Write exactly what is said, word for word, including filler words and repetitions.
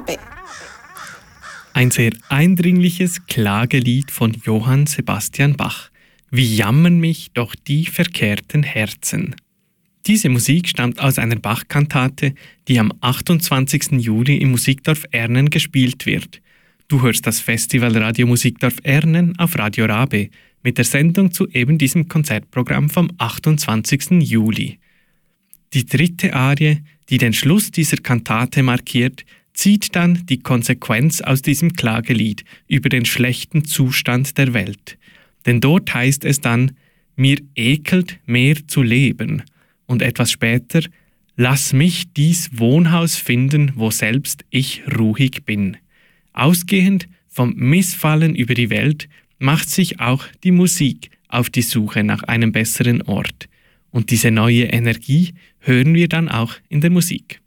Rabe. Ein sehr eindringliches Klagelied von Johann Sebastian Bach. Wie jammern mich doch die verkehrten Herzen. Diese Musik stammt aus einer Bach-Kantate, die am achtundzwanzigsten Juli im Musikdorf Ernen gespielt wird. Du hörst das Festival Radio Musikdorf Ernen auf Radio Rabe mit der Sendung zu eben diesem Konzertprogramm vom achtundzwanzigsten Juli. Die dritte Arie, die den Schluss dieser Kantate markiert, zieht dann die Konsequenz aus diesem Klagelied über den schlechten Zustand der Welt. Denn dort heißt es dann, mir ekelt mehr zu leben. Und etwas später, lass mich dies Wohnhaus finden, wo selbst ich ruhig bin. Ausgehend vom Missfallen über die Welt macht sich auch die Musik auf die Suche nach einem besseren Ort. Und diese neue Energie hören wir dann auch in der Musik.